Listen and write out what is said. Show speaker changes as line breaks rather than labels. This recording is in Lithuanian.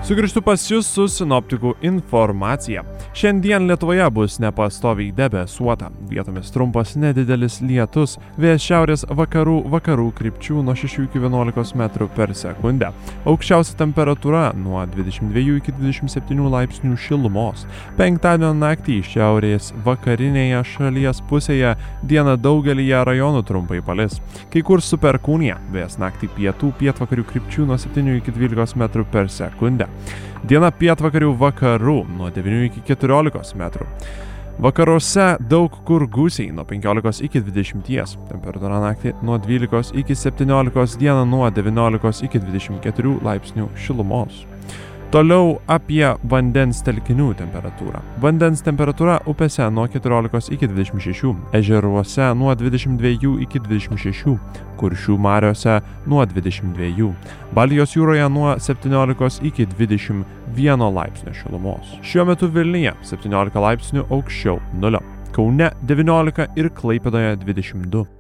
Sugrįžtu pas jūs su sinoptikų informacija. Šiandien Lietuvoje bus nepastoviai debesuota. Vietomis trumpas nedidelis lietus, vėjas šiaurės vakarų krypčių nuo 6 iki 11 metrų per sekundę. Aukščiausia temperatūra nuo 22 iki 27 laipsnių šilumos. Penktadienio naktį šiaurės vakarinėje šalies pusėje dieną daugelyje rajonų trumpai palis. Kai kur su perkūnija, vėjas naktį pietvakarių krypčių nuo 7 iki 12 metrų per sekundę. Diena pietvakarių vakarų nuo 9 iki 14 metrų. Vakaruose daug kur gūsiai nuo 15 iki 20. Temperatūra naktį nuo 12 iki 17, dieną nuo 19 iki 24 laipsnių šilumos. Toliau apie vandens telkinių temperatūrą. Vandens temperatūra upėse nuo 14 iki 26, ežeruose nuo 22 iki 26, Kuršių mariose nuo 22, Baltijos jūroje nuo 17 iki 21 laipsnio šilumos. Šiuo metu Vilniuje 17 laipsnių aukščiau nulio, Kaune 19 ir Klaipėdoje 22.